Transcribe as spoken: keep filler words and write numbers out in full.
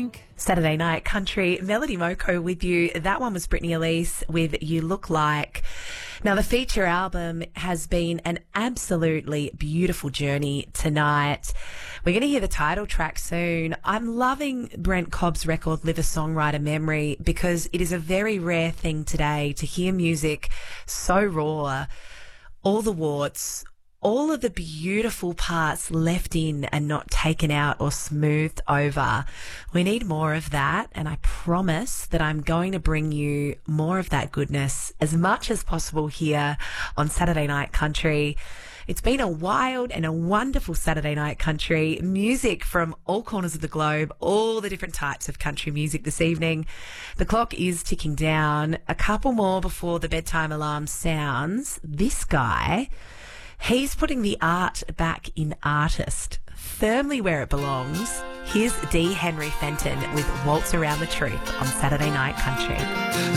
think. Saturday Night Country, Melody Moko with you. That one was Brittany Elise with You Look Like. Now, the feature album has been an absolutely beautiful journey tonight. We're going to hear the title track soon. I'm loving Brent Cobb's record, Live a Songwriter Memory, because it is a very rare thing today to hear music so raw, all the warts, all of the beautiful parts left in and not taken out or smoothed over. We need more of that, and I promise that I'm going to bring you more of that goodness as much as possible here on Saturday Night Country. It's been a wild and a wonderful Saturday Night Country. Music from all corners of the globe, all the different types of country music this evening. The clock is ticking down. A couple more before the bedtime alarm sounds. This guy, he's putting the art back in artist, firmly where it belongs. Here's D. Henry Fenton with Waltz Around the Truth on Saturday Night Country.